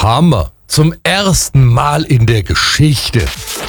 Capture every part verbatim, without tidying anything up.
Hammer. Zum ersten Mal in der Geschichte.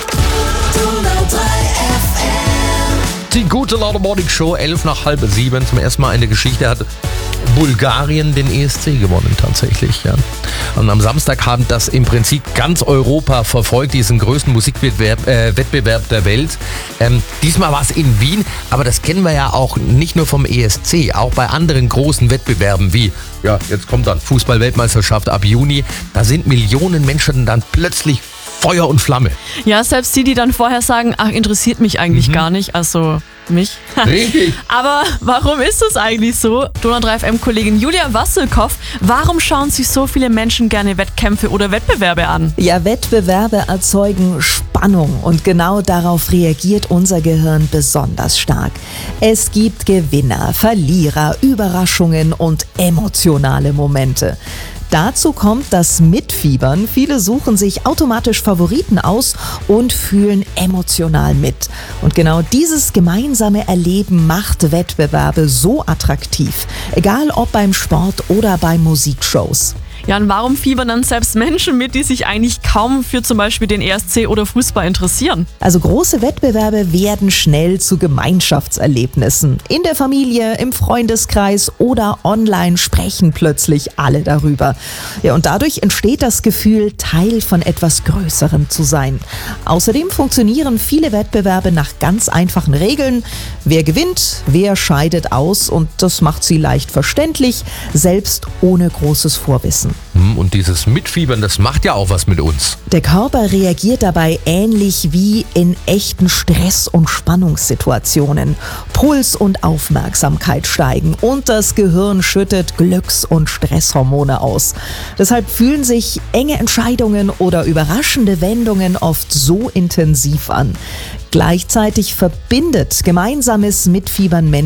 Die gute Laune Morning Show, elf nach halb sieben. Zum ersten Mal in der Geschichte hat Bulgarien den E S C gewonnen tatsächlich. Ja. Und am Samstag haben das im Prinzip ganz Europa verfolgt, diesen größten Musikwettbewerb äh, Wettbewerb der Welt. Ähm, diesmal war es in Wien, aber das kennen wir ja auch nicht nur vom E S C, auch bei anderen großen Wettbewerben wie, ja, jetzt kommt dann Fußball-Weltmeisterschaft ab Juni. Da sind Millionen Menschen dann plötzlich Feuer und Flamme. Ja, selbst die, die dann vorher sagen, ach, interessiert mich eigentlich mhm. gar nicht, also mich. Richtig. Aber warum ist es eigentlich so? Donau drei F M-Kollegin Julia Wasselkoff, warum schauen sich so viele Menschen gerne Wettkämpfe oder Wettbewerbe an? Ja, Wettbewerbe erzeugen Spannung und genau darauf reagiert unser Gehirn besonders stark. Es gibt Gewinner, Verlierer, Überraschungen und emotionale Momente. Dazu kommt das Mitfiebern. Viele suchen sich automatisch Favoriten aus und fühlen emotional mit. Und genau dieses gemeinsame Erleben macht Wettbewerbe so attraktiv. Egal ob beim Sport oder bei Musikshows. Ja, und warum fiebern dann selbst Menschen mit, die sich eigentlich kaum für zum Beispiel den E S C oder Fußball interessieren? Also große Wettbewerbe werden schnell zu Gemeinschaftserlebnissen. In der Familie, im Freundeskreis oder online sprechen plötzlich alle darüber. Ja, und dadurch entsteht das Gefühl, Teil von etwas Größerem zu sein. Außerdem funktionieren viele Wettbewerbe nach ganz einfachen Regeln. Wer gewinnt, wer scheidet aus, und das macht sie leicht verständlich, selbst ohne großes Vorwissen. Und dieses Mitfiebern, das macht ja auch was mit uns. Der Körper reagiert dabei ähnlich wie in echten Stress- und Spannungssituationen. Puls und Aufmerksamkeit steigen und das Gehirn schüttet Glücks- und Stresshormone aus. Deshalb fühlen sich enge Entscheidungen oder überraschende Wendungen oft so intensiv an. Gleichzeitig verbindet gemeinsames Mitfiebern Menschen